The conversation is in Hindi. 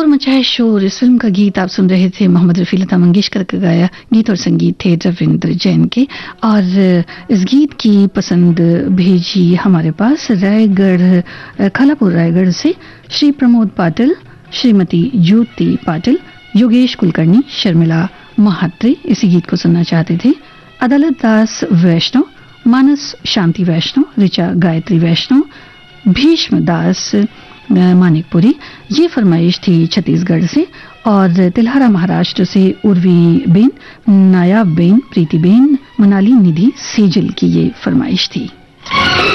शोर मचाए शोर, इस फिल्म का गीत आप सुन रहे थे। मोहम्मद रफी, लता मंगेशकर का गाया गीत और संगीत थे रविंद्र जैन के। और इस गीत की पसंद भेजी हमारे पास रायगढ़, खालापुर रायगढ़ से श्री प्रमोद पाटिल, श्रीमती ज्योति पाटिल, योगेश कुलकर्णी, शर्मिला महात्रे इसी गीत को सुनना चाहते थे। अदालत दास वैष्णव, मानस शांति वैष्णव, ऋचा गायत्री वैष्णव, भीष्म दास मानिकपुरी, ये फरमाइश थी छत्तीसगढ़ से। और तिल्हारा महाराष्ट्र से उर्वी बेन, नायाब बेन, प्रीति बेन, मनाली निधि सेजल की ये फरमाइश थी।